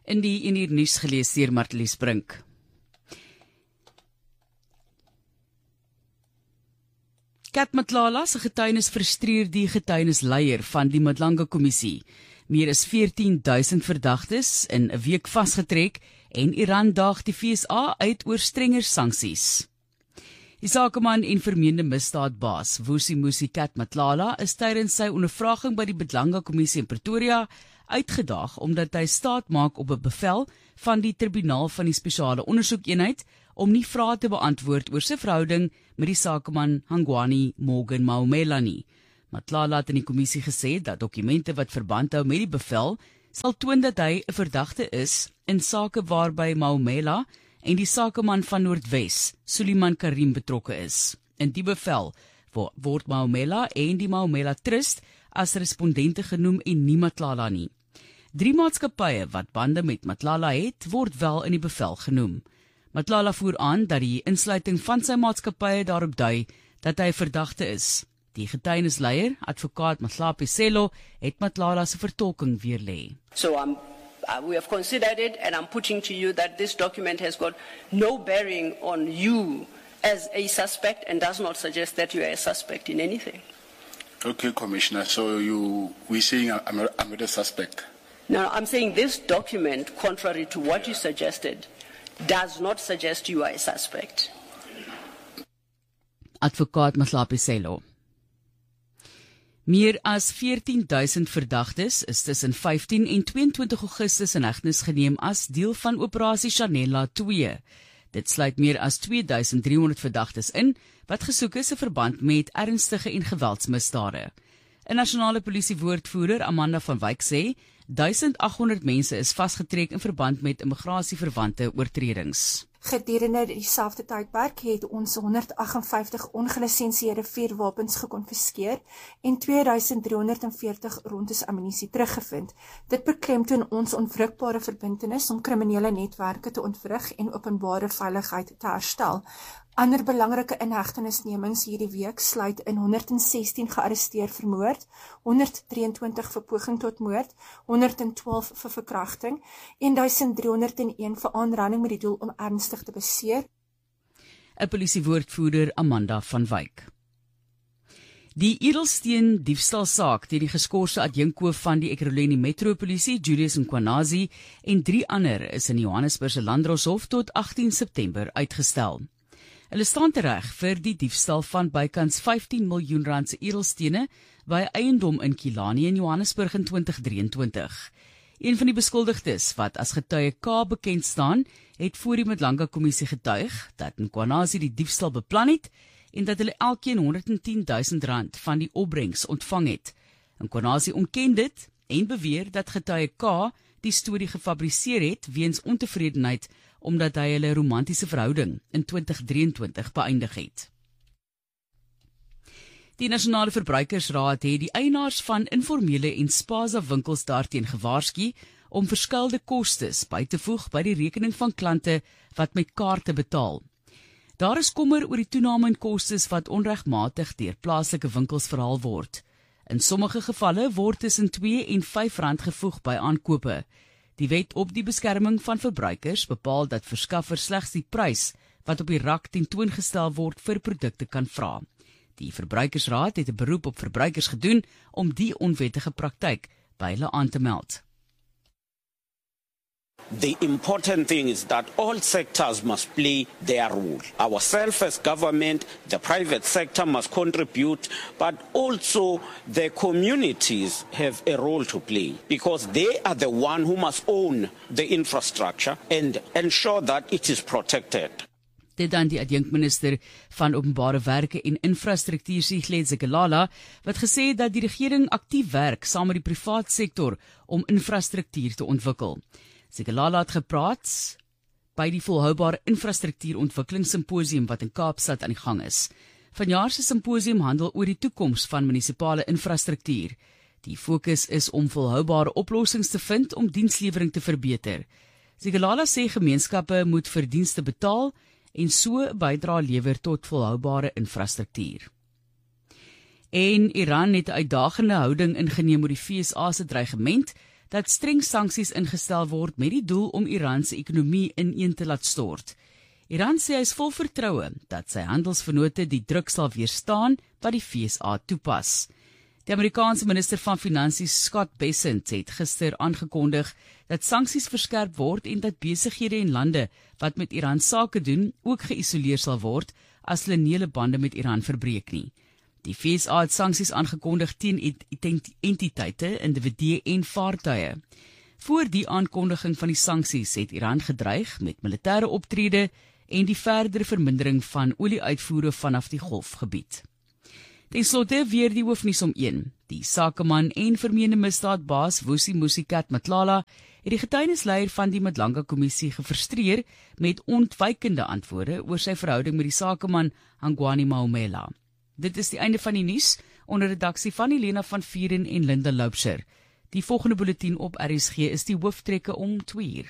In die 1 uur nuus gelees deur Martelies Brink. Kat Matlala se getuienis frustreer die getuienisleier van die Madlanga Kommissie. Meer as 14.000 verdagtes in 'n week vasgetrek en Iran daag die FSA uit oor strenger sanksies. Die sakeman en vermeende misdaadbaas Vusi Musi Kat Matlala is tydens sy ondervraging by die Madlanga Kommissie in Pretoria uitgedaag omdat hy staat maak op 'n bevel van die tribunaal van die spesiale ondersoekeenheid om nie vrae te beantwoord oor sy verhouding met die sakeman Hangwani Morgan Maumela nie. Matlala het in die kommissie gesê dat dokumente wat verband hou met die bevel sal toon dat hy 'n verdagte is in sake waarby Maumela en die sakeman van Noordwes, Suleiman Karim, betrokke is. In die bevel word Maumela en die Maumela Trust as respondente genoem en nie Matlala nie. 3 maatskappye wat bande met Matlala het, word wel in die bevel genoem. Matlala voer aan dat die insluiting van sy maatskappye daarop dui dat hy verdagte is. Die getuienisleier, advokaat Mahlapi Selo, het Matlala se vertolking weerlê. So we have considered it and I'm putting to you that this document has got no bearing on you as a suspect and does not suggest that you are a suspect in anything. Okay, Commissioner, so we're saying I'm not a suspect? No, I'm saying this document, contrary to what you suggested, does not suggest you are a suspect. Advokaat Mahlapi Selo. Meer as 14.000 verdagtes is tussen 15 en 22 Augustus in hegtenis geneem as deel van Operasie Chanela 2. Dit sluit meer as 2.300 verdagtes in, wat gesoek is in verband met ernstige en geweldsmisdade. 'n Nasionale polisiewoordvoerder, Amanda van Wyk, sê 1.800 mense is vasgetrek in verband met immigrasieverwante oortredings. Gedurende dieselfde tydperk het ons 158 ongelisensieerde vuurwapens gekonfiskeer en 2.340 rondes ammunisie teruggevind. Dit beklemtoon ons onwrikbare verbintenis om kriminele netwerke te ontwrig en openbare veiligheid te herstel. Ander belangrike inhegtenisnemings hierdie week sluit in 116 gearresteer vir moord, 123 vir poging tot moord, 112 vir verkrachting en 1.301 vir aanranding met die doel om ernstig te beseer. 'n Polisiewoordvoerder, Amanda van Wyk. Die edelsteen diefstalsaak teen die geskorse adjunkhoof van die Ekurhuleni Metropolisie, Julius Nkwanazi, en 3 ander is in Johannesburg se Landdroshof tot 18 September uitgestel. Hulle staan tereg vir die diefstal van bykans 15 miljoen rand se edelstene by 'n eiendom in Kilani in Johannesburg in 2023. Een van die beskuldigdes, wat as getuie K bekend staan, het voor die Madlanga Kommissie getuig dat Nkwanazi die diefstal beplan het en dat hulle elkeen R110.000 van die opbrengs ontvang het. Nkwanazi ontken dit en beweer dat getuie K die storie gefabriseer het weens ontevredenheid omdat hy hulle romantiese verhouding in 2023 beëindig het. Die Nasionale Verbruikersraad het die eienaars van informele en spaza winkels daarteen gewaarsku om verskuilde kostes by te voeg by die rekening van klante wat met kaarte betaal. Daar is kommer oor die toename in kostes wat onregmatig deur plaaslike winkels verhaal word. In sommige gevalle word tussen R2 en R5 gevoeg by aankope. Die wet op die beskerming van verbruikers bepaal dat verskaffers slegs die prys wat op die rak tentoongestel word vir produkte kan vra. Die Verbruikersraad het 'n beroep op verbruikers gedoen om die onwettige praktyk by hulle aan te meld. The important thing is that all sectors must play their role. Ourselves as government, the private sector must contribute, but also the communities have a role to play because they are the one who must own the infrastructure and ensure that it is protected. Dit dan die adjunkminister van Openbare Werke en Infrastruktuur, Sihle Zikalala, wat gesê het dat die regering aktief werk saam met die privaat sektor om infrastruktuur te ontwikkel. Zikalala het gepraat by die volhoubare infrastruktuurontwikkelingssimposium wat in Kaapstad aan die gang is. Vanjaar se simposium handel oor die toekoms van munisipale infrastruktuur. Die fokus is om volhoubare oplossings te vind om dienslewering te verbeter. Zikalala sê gemeenskappe moet vir dienste betaal en so 'n bydrae lewer tot volhoubare infrastruktuur. En Iran het 'n uitdagende houding ingeneem oor die FSA se dreigement dat streng sanksies ingestel word met die doel om Iran se ekonomie ineen te laat stort. Iran sê hy is vol vertroue dat sy handelsvennote die druk sal weerstaan wat die FSA toepas. Die Amerikaanse minister van Finansies, Scott Bessent, het gister aangekondig dat sanksies verskerp word en dat besighede en lande wat met Iran sake doen, ook geïsoleer sal word as hulle nie hulle bande met Iran verbreek nie. Die FSA het sanksies aangekondig teen entiteite, individue en vaartuie. Voor die aankondiging van die sanksies het Iran gedreig met militêre optrede en die verdere vermindering van olie-uitvoere vanaf die Golfgebied. Ten slotte weer die hoofnuus om 1. Die sakeman en vermeende misdaadbaas Vusi Katmatlala het die getuienisleier van die Madlanga Kommissie gefrustreer met ontwykende antwoorde oor sy verhouding met die sakeman Hangwani Maumela. Dit is die einde van die nuus onder redaksie van Helena van Vieren en Linda Loubser. Die volgende bulletin op RSG is die hooftrekke om 2:00.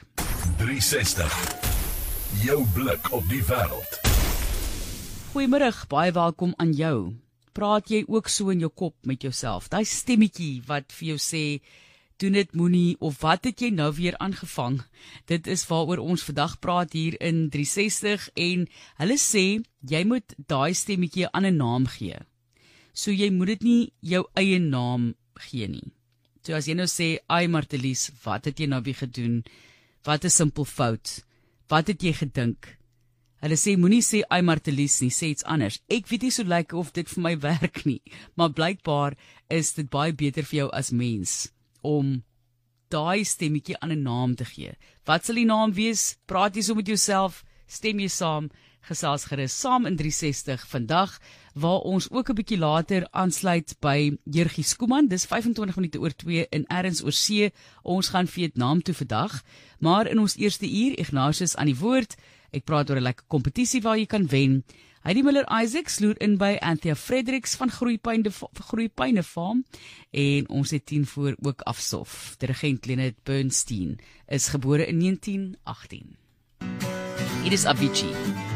360. Jou blik op die wêreld. Goeiemiddag, baie welkom aan jou. Praat jy ook so in jou kop met jouself? Daai stemmetjie wat vir jou sê, doen dit moenie, of wat het jy nou weer aangevang? Dit is waaroor ons vandag praat hier in 360 en hulle sê, jy moet daai stemmetjie 'n ander naam gee. So jy moet dit nie jou eie naam gee nie. So as jy nou sê, ai Martelies, wat het jy nou weer gedoen? Wat 'n simpel fout. Wat het jy gedink? Hulle sê, moenie sê, ai Martelies nie, sê iets anders. Ek weet nie so lekker of dit vir my werk nie, maar blykbaar is dit baie beter vir jou as mens, om daai stemmetjie aan 'n naam te gee. Wat sal die naam wees? Praat jy so met jouself, stem jy saam, gesels gerus saam in 360 vandag, waar ons ook 'n bietjie later aansluit by Jurgie Skuman. Dis 25 minute oor 2 in Erns oor See. Ons gaan Vietnam toe vandag, maar in ons eerste uur, Ignatius aan die woord. Ek praat oor 'n lekker kompetisie waar jy kan wen. Heidi Miller-Isaac sloer in by Anthea Fredericks van Groeipyne Farm en ons het 10 voor ook afsof. Dirigent Leonard Bernstein is gebore in 1918. It is Avicii.